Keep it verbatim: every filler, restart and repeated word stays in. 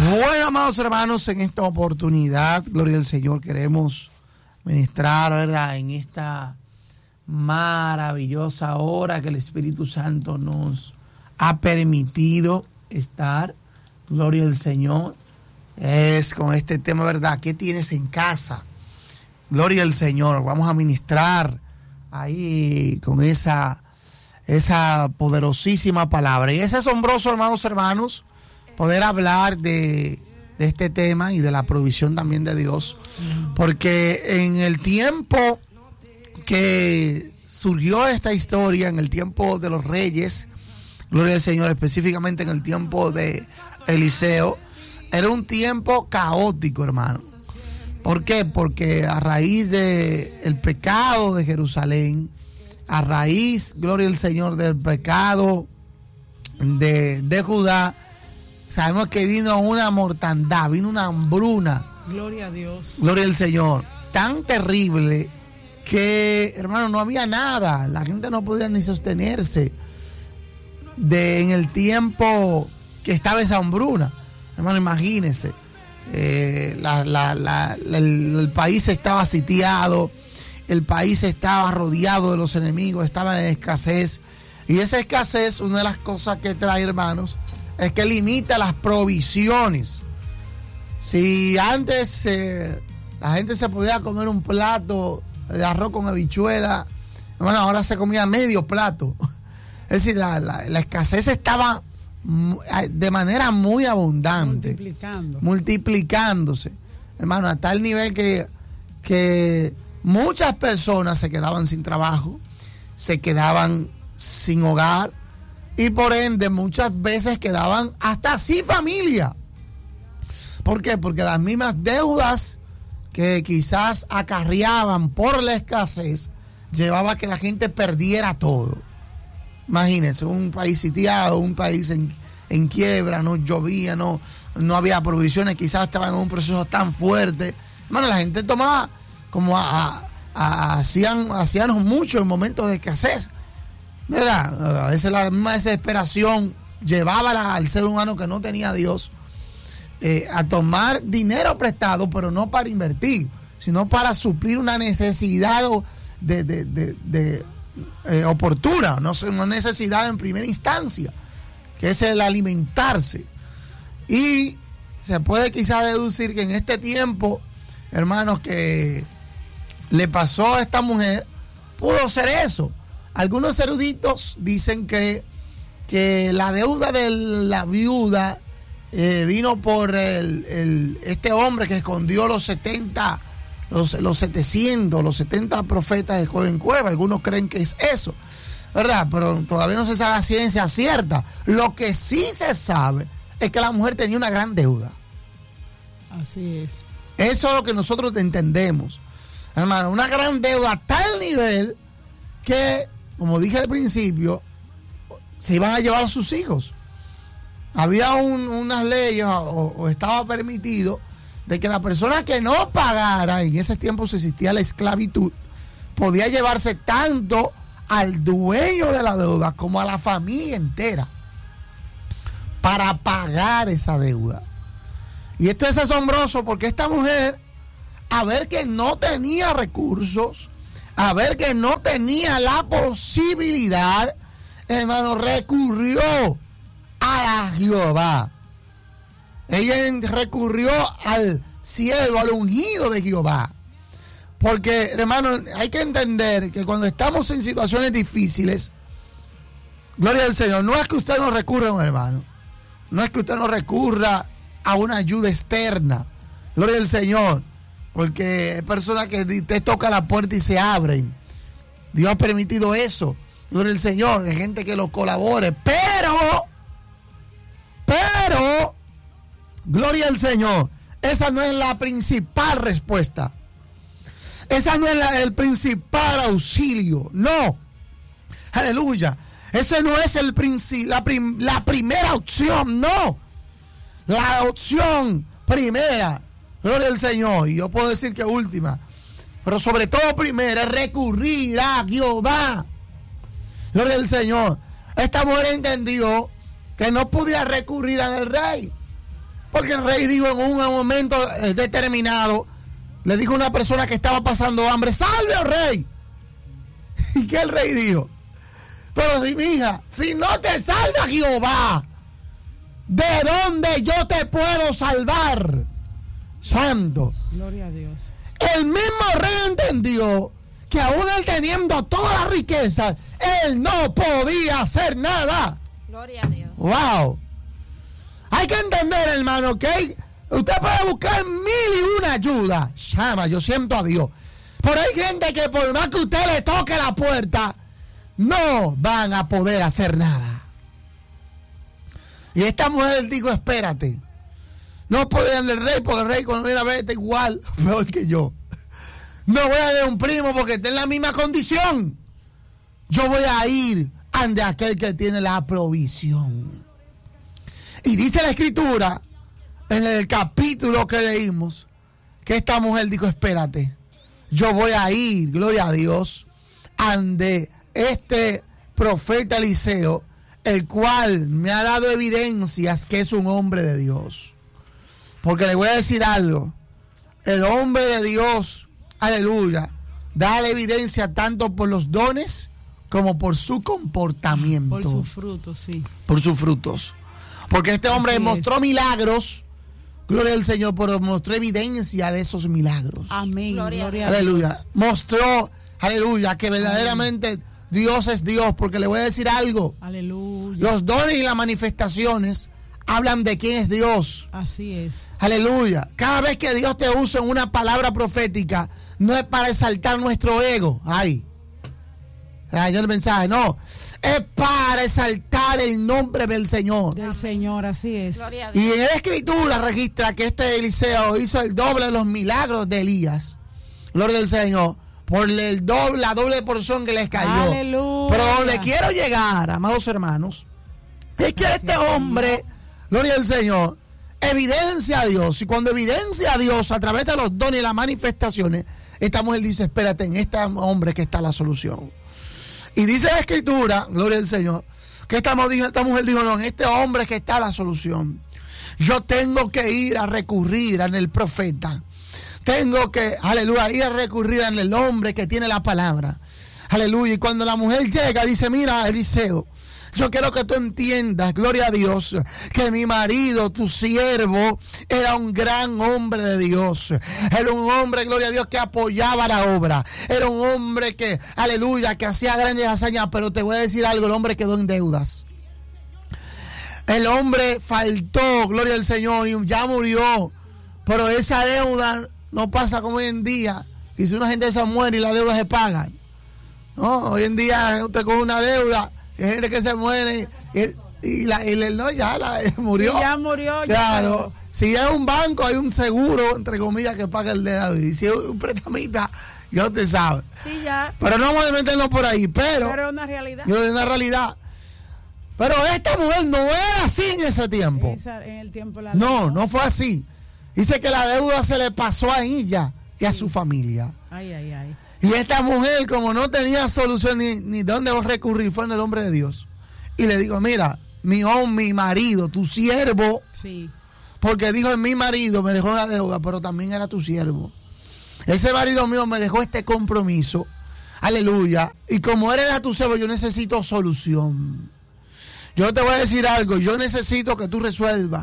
Bueno, amados hermanos, en esta oportunidad, gloria al Señor, queremos ministrar, ¿verdad?, en esta maravillosa hora que el Espíritu Santo nos ha permitido estar. Gloria al Señor. Es con este tema, ¿verdad? ¿Qué tienes en casa? Gloria al Señor. Vamos a ministrar ahí con esa, esa poderosísima palabra. Y es asombroso, hermanos, hermanos, poder hablar de, de este tema y de la provisión también de Dios. Porque en el tiempo que surgió esta historia, en el tiempo de los reyes, gloria al Señor, específicamente en el tiempo de Eliseo, era un tiempo caótico, hermano. ¿Por qué? Porque a raíz del pecado de Jerusalén, a raíz, gloria al Señor, del pecado de, de Judá, sabemos que vino una mortandad, vino una hambruna. Gloria a Dios. Gloria al Señor. Tan terrible que, hermano, no había nada. La gente no podía ni sostenerse de, en el tiempo que estaba esa hambruna. Hermano, imagínense. Eh, la, la, la, la, el, el país estaba sitiado, el país estaba rodeado de los enemigos, estaba en escasez. Y esa escasez, una de las cosas que trae, hermanos, es que limita las provisiones. Si antes eh, la gente se podía comer un plato de arroz con habichuela, bueno, ahora se comía medio plato. Es decir, la, la, la escasez estaba de manera muy abundante, multiplicando. multiplicándose, hermano, a tal nivel que, que muchas personas se quedaban sin trabajo, se quedaban sin hogar y por ende muchas veces quedaban hasta sin familia. ¿Por qué? Porque las mismas deudas que quizás acarreaban por la escasez llevaba a que la gente perdiera todo. Imagínense, un país sitiado, un país en, en quiebra, no llovía, no, no había provisiones, quizás estaban en un proceso tan fuerte. Hermano, la gente tomaba como a, a, a, hacían, hacían mucho en momentos de escasez, ¿verdad? A veces la misma desesperación llevaba la, al ser humano que no tenía a Dios eh, a tomar dinero prestado, pero no para invertir, sino para suplir una necesidad de, de, de, de Eh, oportuna, no sé, una necesidad en primera instancia, que es el alimentarse. Y se puede quizás deducir que en este tiempo, hermanos, que le pasó a esta mujer, pudo ser eso. Algunos eruditos dicen que, que la deuda de la viuda eh, vino por el, el, este hombre que escondió los setenta Los, los setecientos, los setenta profetas de Cueva en Cueva. Algunos creen que es eso, ¿verdad? Pero todavía no se sabe a ciencia cierta. Lo que sí se sabe es que la mujer tenía una gran deuda. Así es. Eso es lo que nosotros entendemos, hermano. Una gran deuda a tal nivel que, como dije al principio, se iban a llevar a sus hijos. Había un, unas leyes o, o estaba permitido de que la persona que no pagara, en ese tiempo existía la esclavitud, podía llevarse tanto al dueño de la deuda como a la familia entera para pagar esa deuda. Y esto es asombroso porque esta mujer, a ver que no tenía recursos, a ver que no tenía la posibilidad, hermano, recurrió a la Jehová. Ella recurrió al cielo, al ungido de Jehová. Porque, hermano, hay que entender que cuando estamos en situaciones difíciles, gloria al Señor, no es que usted no recurra a un hermano, no es que usted no recurra a una ayuda externa, gloria al Señor, porque hay personas que te tocan la puerta y se abren. Dios ha permitido eso, gloria al Señor, hay gente que lo colabore, pero, pero, gloria al Señor, esa no es la principal respuesta. Esa no es la, el principal auxilio. No. Aleluya. Ese no es el la, prim, la primera opción. No. La opción primera, gloria al Señor, y yo puedo decir que última, pero sobre todo primera, es recurrir a Jehová. Gloria al Señor. Esta mujer entendió que no podía recurrir al rey. Porque el rey dijo en un momento eh, determinado, le dijo a una persona que estaba pasando hambre, salve al rey. ¿Y qué el rey dijo? Pero si, mija, si no te salva Jehová, ¿de dónde yo te puedo salvar? Santo. Gloria a Dios. El mismo rey entendió que aún él teniendo toda la riqueza, él no podía hacer nada. Gloria a Dios. Wow. Hay que entender, hermano, que hay, usted puede buscar mil y una ayuda. Llama, yo siento a Dios. Pero hay gente que por más que usted le toque la puerta, no van a poder hacer nada. Y esta mujer dijo, espérate. No puedo ir al rey porque el rey cuando viene a ver está igual, peor que yo. No voy a ver a un primo porque está en la misma condición. Yo voy a ir ante aquel que tiene la provisión. Y dice la escritura, en el capítulo que leímos, que esta mujer dijo, espérate, yo voy a ir, gloria a Dios, ante este profeta Eliseo, el cual me ha dado evidencias que es un hombre de Dios. Porque le voy a decir algo, el hombre de Dios, aleluya, da la evidencia tanto por los dones como por su comportamiento. Por sus frutos, sí. Por sus frutos. Porque este hombre Así mostró es. milagros, gloria al Señor, pero mostró evidencia de esos milagros. Amén. Gloria a Gloria a Aleluya. Dios. Mostró, aleluya, que verdaderamente Dios es Dios. Porque le voy a decir algo. Aleluya. Los dones y las manifestaciones hablan de quién es Dios. Así es. Aleluya. Cada vez que Dios te usa en una palabra profética, no es para exaltar nuestro ego. Ay. Ay, yo el mensaje, no. Es para exaltar el nombre del Señor. Del Señor, así es. Gloria a Dios. Y en la escritura registra que este Eliseo hizo el doble de los milagros de Elías. Gloria al Señor. Por el doble, la doble porción que les cayó. Aleluya. Pero donde quiero llegar, amados hermanos, es que Gracias, este hombre, gloria al Señor, evidencia a Dios. Y cuando evidencia a Dios a través de los dones y las manifestaciones, esta mujer dice, espérate, en este hombre que está la solución. Y dice la escritura, gloria al Señor, que esta, esta mujer dijo, no, en este hombre que está la solución. Yo tengo que ir a recurrir en el profeta. Tengo que, aleluya, ir a recurrir en el hombre que tiene la palabra. Aleluya. Y cuando la mujer llega, dice, mira, Eliseo, yo quiero que tú entiendas, gloria a Dios, que mi marido, tu siervo, era un gran hombre de Dios. Era un hombre, gloria a Dios, que apoyaba la obra. Era un hombre que, aleluya, que hacía grandes hazañas. Pero te voy a decir algo, el hombre quedó en deudas. El hombre faltó, gloria al Señor, y ya murió. Pero esa deuda no pasa como hoy en día. Y si una gente se muere y la deuda se paga. No, hoy en día usted coge una deuda. Hay gente que se muere y, y, la, y la, no, ya la, murió. Sí, ya murió. Ya Claro. pagó. Si es un banco, hay un seguro, entre comillas, que paga el dedo. Y si es un prestamista, ya usted sabe. Sí, ya. Pero no vamos a meternos por ahí. Pero, Pero es una realidad. no es una realidad. Pero esta mujer no era así en ese tiempo. Esa, en el tiempo la No, no fue así. Dice que la deuda se le pasó a ella y a su familia. Ay, ay, ay. Y esta mujer, como no tenía solución ni, ni dónde recurrir, fue en el hombre de Dios. Y le digo, mira, mi hombre, mi marido, tu siervo, Sí. porque dijo, en mi marido me dejó la deuda, pero también era tu siervo. Ese marido mío me dejó este compromiso. Aleluya. Y como él era tu siervo, yo necesito solución. Yo te voy a decir algo, yo necesito que tú resuelvas